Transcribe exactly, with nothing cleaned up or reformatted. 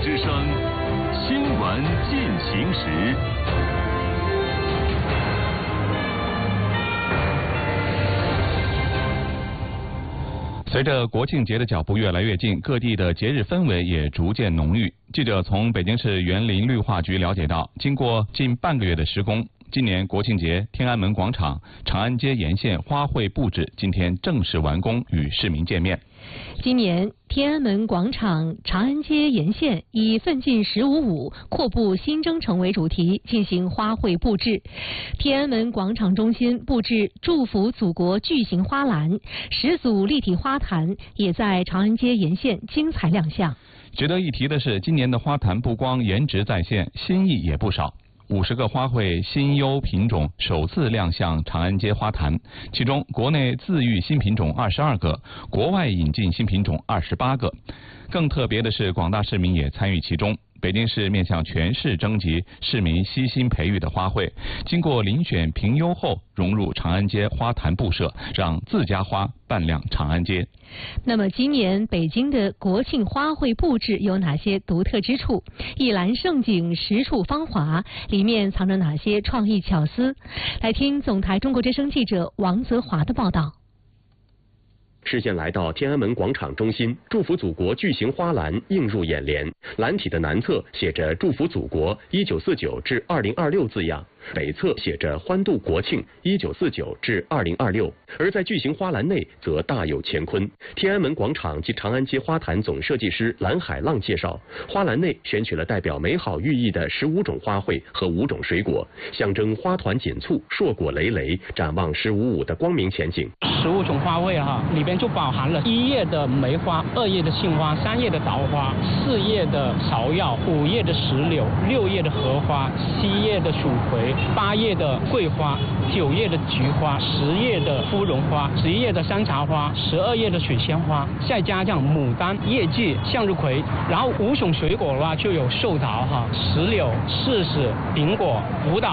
之声，新闻进行时。随着国庆节的脚步越来越近，各地的节日氛围也逐渐浓郁。记者从北京市园林绿化局了解到，经过近半个月的施工，今年国庆节天安门广场、长安街沿线花卉布置今天正式完工，与市民见面。 今年天安门广场、长安街沿线以奋进十五五、阔步新征程为主题进行花卉布置。天安门广场中心布置祝福祖国巨型花篮，十组立体花坛也在长安街沿线精彩亮相。 值得一提的是，今年的花坛不光颜值在线，新意也不少。五十个花卉新优品种首次亮相长安街花坛，其中国内自育新品种二十二个，国外引进新品种二十八个。更特别的是，广大市民也参与其中。北京市面向全市征集市民悉心培育的花卉，经过遴选评优后，融入长安街花坛布设，让自家花扮亮长安街。 那么，今年北京的国庆花卉布置有哪些独特之处？一篮盛景，十处芳华，里面藏着哪些创意巧思？来听总台中国之声记者王泽华的报道。 视线来到天安门广场中心，祝福祖国巨型花篮映入眼帘。篮体的南侧写着“祝福祖国一九四九至二零二六”字样，北侧写着“欢度国庆一九四九至二零二六”。而在巨型花篮内则大有乾坤。天安门广场及长安街花坛总设计师蓝海浪介绍，花篮内选取了代表美好寓意的十五种花卉和五种水果，象征花团锦簇、硕果累累，展望十五五的光明前景。 十五种花卉哈，里边就包含了一叶的梅花、二叶的杏花、三叶的桃花、四叶的芍药、五叶的石榴、六叶的荷花、七叶的蜀葵、八叶的桂花、九叶的菊花、十叶的芙蓉花、十一叶的山茶花、十二叶的水仙花，再加上牡丹、叶季、向日葵，然后五种水果的话就有寿桃哈、石榴、柿子、苹果、葡萄。